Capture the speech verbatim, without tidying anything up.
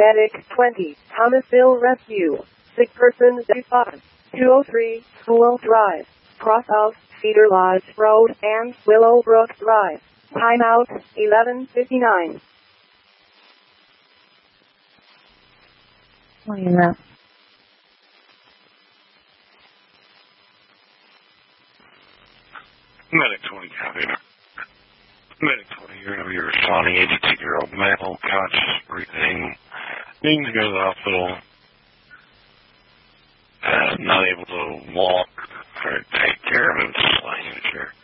Medic twenty, Thomasville Rescue. Sick person eighty-five, two oh three, School Drive, cross of Cedar Lodge Road and Willowbrook Drive. Timeout, eleven fifty-nine. Morning, Rep. Medic twenty, copy. Medic twenty, you're going to be responding. eighty-two-year-old male, conscious, breathing, needing to go to the hospital, uh, not able to walk or take care of himself, lying in a chair.